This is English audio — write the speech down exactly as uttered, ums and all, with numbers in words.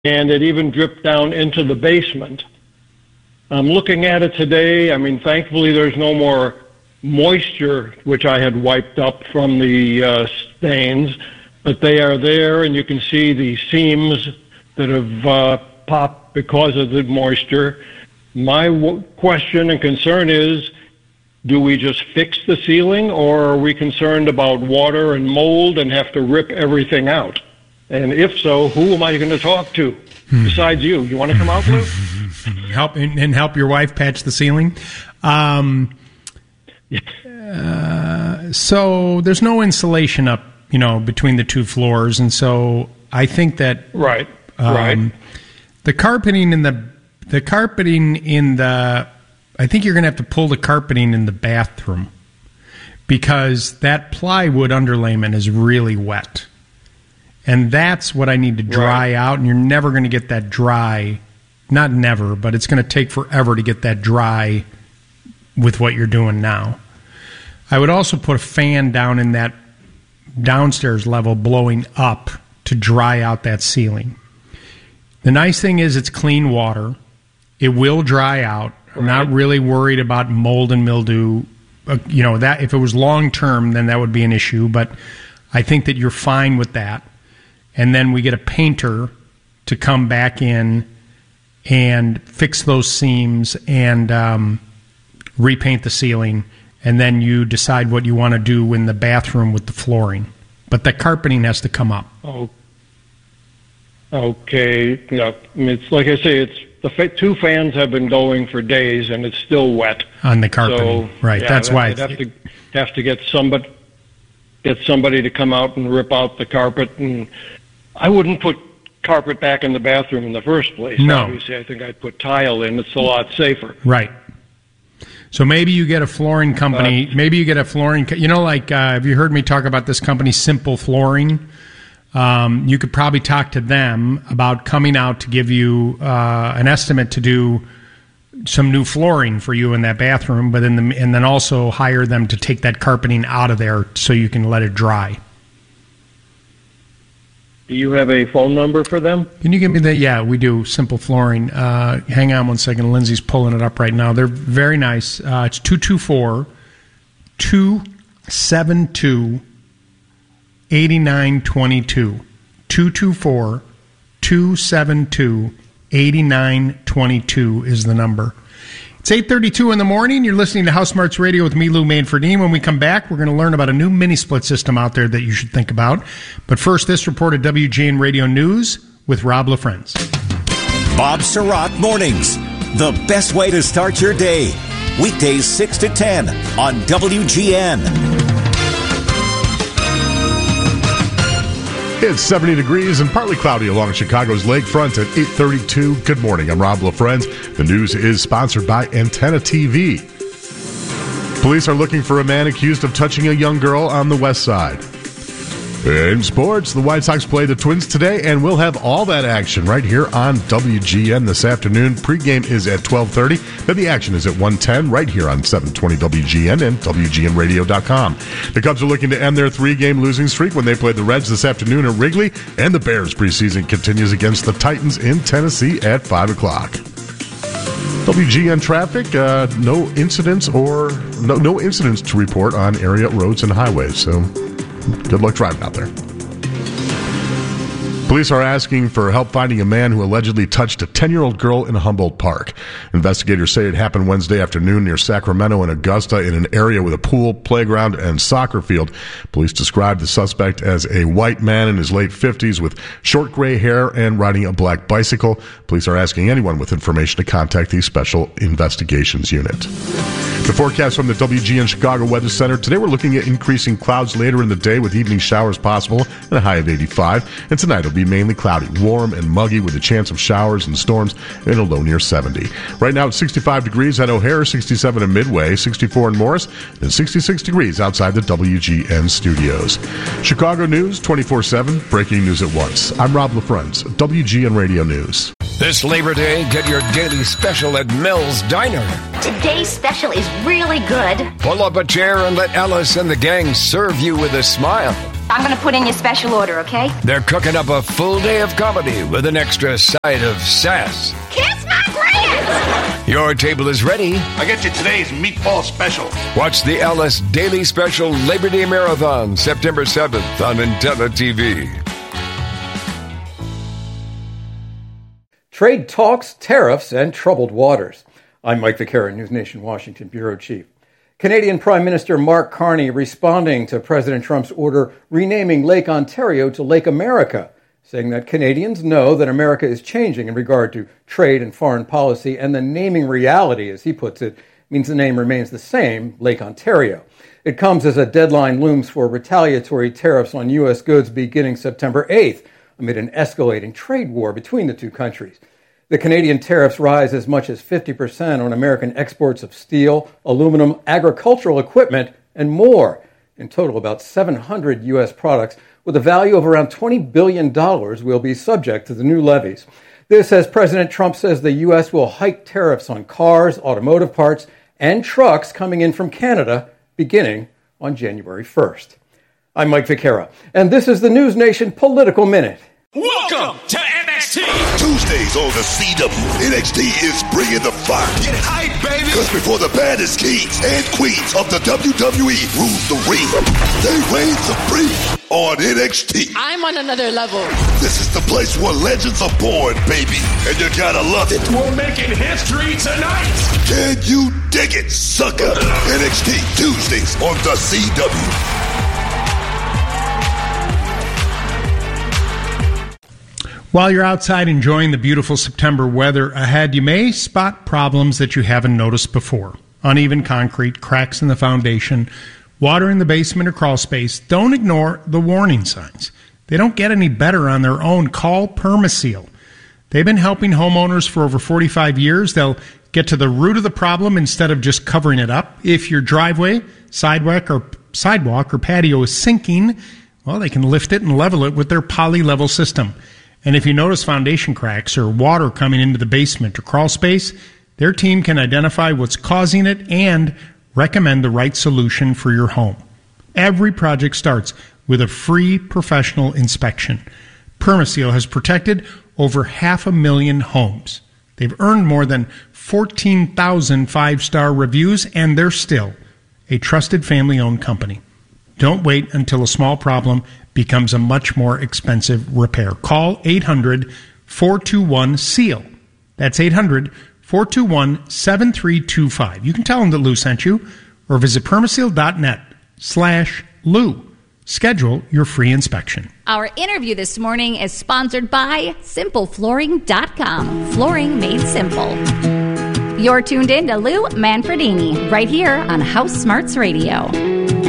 and it even dripped down into the basement. I'm looking at it today. I mean, thankfully there's no more moisture, which I had wiped up from the uh, stains, but they are there, and you can see the seams that have uh, popped because of the moisture. My w- question and concern is, do we just fix the ceiling, or are we concerned about water and mold and have to rip everything out? And if so, who am I going to talk to besides you? You want to come out, Lou? Help and help your wife patch the ceiling. Um, uh, so there's no insulation up, you know, between the two floors, and so I think that right, um, right. The carpeting in the the carpeting in the I think you're going to have to pull the carpeting in the bathroom because that plywood underlayment is really wet. And that's what I need to dry right. out, and you're never going to get that dry. Not never, but it's going to take forever to get that dry with what you're doing now. I would also put a fan down in that downstairs level blowing up to dry out that ceiling. The nice thing is it's clean water. It will dry out. I'm not really worried about mold and mildew. Uh, you know, that if it was long term, then that would be an issue, but I think that you're fine with that. And then we get a painter to come back in and fix those seams and um, repaint the ceiling, and then you decide what you want to do in the bathroom with the flooring. But the carpeting has to come up. Oh, okay. Yeah, I mean, it's like I say, it's the fa- two fans have been going for days, and it's still wet on the carpeting. So, right, yeah, that's why I'd have to have to get somebody get somebody to come out and rip out the carpet. And I wouldn't put carpet back in the bathroom in the first place. No. Obviously, I think I'd put tile in. It's a lot safer. Right. So maybe you get a flooring company. Uh, maybe you get a flooring. You know, like uh, have you heard me talk about this company, Simple Flooring? Um, you could probably talk to them about coming out to give you uh, an estimate to do some new flooring for you in that bathroom, but in the and then also hire them to take that carpeting out of there so you can let it dry. Do you have a phone number for them? Can you give me that? Yeah, we do. Simple Flooring. Uh, hang on one second. Lindsay's pulling it up right now. They're very nice. Uh, it's two two four, two seven two, eight nine two two. two two four, two seven two, eight nine two two is the number. It's eight thirty-two in the morning. You're listening to House Smarts Radio with me, Lou Manfredine. When we come back, we're going to learn about a new mini-split system out there that you should think about. But first, this report at W G N Radio News with Rob LaFrenz. Bob Surratt Mornings, the best way to start your day. Weekdays six to ten on W G N. It's seventy degrees and partly cloudy along Chicago's lakefront at eight thirty-two. Good morning. I'm Rob LaFrenz. The news is sponsored by Antenna T V. Police are looking for a man accused of touching a young girl on the west side. In sports, the White Sox play the Twins today, and we'll have all that action right here on W G N this afternoon. Pregame is at twelve thirty. Then the action is at one ten right here on seven twenty W G N and W G N radio dot com. The Cubs are looking to end their three-game losing streak when they play the Reds this afternoon at Wrigley, and the Bears preseason continues against the Titans in Tennessee at five o'clock. W G N traffic, uh, no incidents or no, no incidents to report on area roads and highways, so good luck driving out there. Police are asking for help finding a man who allegedly touched a ten-year-old girl in Humboldt Park. Investigators say it happened Wednesday afternoon near Sacramento and Augusta in an area with a pool, playground, and soccer field. Police described the suspect as a white man in his late fifties with short gray hair and riding a black bicycle. Police are asking anyone with information to contact the Special Investigations Unit. The forecast from the W G N Chicago Weather Center. Today we're looking at increasing clouds later in the day with evening showers possible and a high of eighty-five. And tonight it'll be mainly cloudy, warm and muggy with a chance of showers and storms and a low near seventy. Right now it's sixty-five degrees at O'Hare, sixty-seven in Midway, sixty-four in Morris, and sixty-six degrees outside the W G N studios. Chicago News twenty-four seven, breaking news at once. I'm Rob LaFrenz, W G N Radio News. This Labor Day, get your daily special at Mel's Diner. Today's special is really good. Pull up a chair and let Ellis and the gang serve you with a smile. I'm going to put in your special order, okay? They're cooking up a full day of comedy with an extra side of sass. Kiss my Grant! Your table is ready. I get you today's meatball special. Watch the Alice Daily Special Labor Day Marathon, September seventh on Intella T V. Trade talks, tariffs, and troubled waters. I'm Mike Vaquera, News Nation Washington Bureau Chief. Canadian Prime Minister Mark Carney responding to President Trump's order renaming Lake Ontario to Lake America, saying that Canadians know that America is changing in regard to trade and foreign policy, and the naming reality, as he puts it, means the name remains the same, Lake Ontario. It comes as a deadline looms for retaliatory tariffs on U S goods beginning September eighth, amid an escalating trade war between the two countries. The Canadian tariffs rise as much as fifty percent on American exports of steel, aluminum, agricultural equipment, and more. In total, about seven hundred U S products with a value of around twenty billion dollars will be subject to the new levies. This as President Trump says the U S will hike tariffs on cars, automotive parts, and trucks coming in from Canada beginning on January first. I'm Mike Vaquera, and this is the News Nation Political Minute. Welcome to N X T! Tuesdays on the C W, N X T is bringing the fire. Get hype, baby! Because before the baddest kings and queens of the W W E rule the ring, they reign supreme on N X T. I'm on another level. This is the place where legends are born, baby, and you gotta love it. We're making history tonight! Can you dig it, sucker? N X T, Tuesdays on the C W. While you're outside enjoying the beautiful September weather ahead, you may spot problems that you haven't noticed before. Uneven concrete, cracks in the foundation, water in the basement or crawl space. Don't ignore the warning signs. They don't get any better on their own. Call Permaseal. They've been helping homeowners for over forty-five years. They'll get to the root of the problem instead of just covering it up. If your driveway, sidewalk, or sidewalk or patio is sinking, well, they can lift it and level it with their Poly-Level system. And if you notice foundation cracks or water coming into the basement or crawl space, their team can identify what's causing it and recommend the right solution for your home. Every project starts with a free professional inspection. Permaseal has protected over half a million homes. They've earned more than fourteen thousand five-star reviews, and they're still a trusted family-owned company. Don't wait until a small problem becomes a much more expensive repair. Call eight hundred, four two one, S E A L. That's eight hundred, four two one, seven three two five. You can tell them that Lou sent you, or visit permaseal.net slash Lou. Schedule your free inspection. Our interview this morning is sponsored by simple flooring dot com. Flooring made simple. You're tuned in to Lou Manfredini right here on House Smarts Radio.